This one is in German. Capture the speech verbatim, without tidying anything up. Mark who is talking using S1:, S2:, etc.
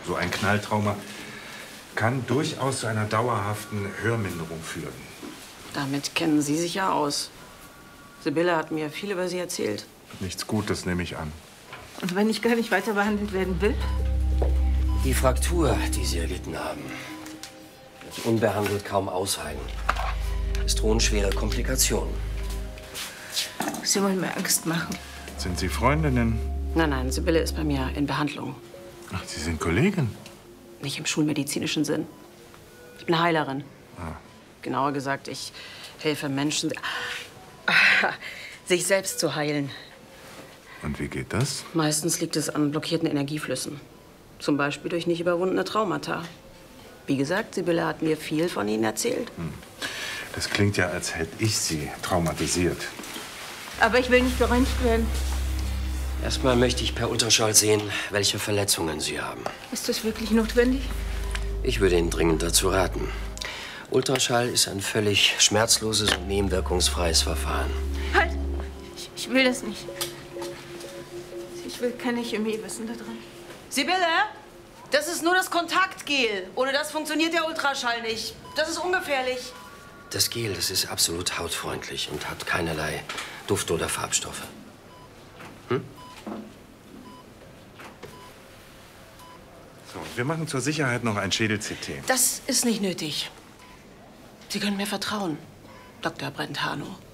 S1: So ein Knalltrauma kann durchaus zu einer dauerhaften Hörminderung führen.
S2: Damit kennen Sie sich ja aus. Sibylle hat mir viel über Sie erzählt.
S1: Nichts Gutes, nehme ich an.
S3: Und wenn ich gar nicht weiter behandelt werden will?
S4: Die Fraktur, die Sie erlitten haben, wird unbehandelt kaum ausheilen. Es drohen schwere Komplikationen.
S3: Sie wollen mir Angst machen.
S1: Sind Sie Freundinnen?
S2: Nein, nein, Sibylle ist bei mir in Behandlung.
S1: Ach, Sie sind Kollegin?
S2: Nicht im schulmedizinischen Sinn. Ich bin Heilerin.
S1: Ah.
S2: Genauer gesagt, ich helfe Menschen, sich selbst zu heilen.
S1: Und wie geht das?
S2: Meistens liegt es an blockierten Energieflüssen. Zum Beispiel durch nicht überwundene Traumata. Wie gesagt, Sibylle hat mir viel von Ihnen erzählt.
S1: Hm. Das klingt ja, als hätte ich Sie traumatisiert.
S3: Aber ich will nicht geröntgt werden.
S4: Erstmal möchte ich per Ultraschall sehen, welche Verletzungen Sie haben.
S3: Ist das wirklich notwendig?
S4: Ich würde Ihnen dringend dazu raten. Ultraschall ist ein völlig schmerzloses und nebenwirkungsfreies Verfahren.
S3: Halt! Ich, ich will das nicht. Ich will keine Chemie wissen da drin.
S2: Sibylle, das ist nur das Kontaktgel. Ohne das funktioniert der Ultraschall nicht. Das ist ungefährlich.
S4: Das Gel, das ist absolut hautfreundlich und hat keinerlei Duft- oder Farbstoffe. Hm?
S1: So, wir machen zur Sicherheit noch ein Schädel-C T.
S2: Das ist nicht nötig. Sie können mir vertrauen, Doktor Brentano.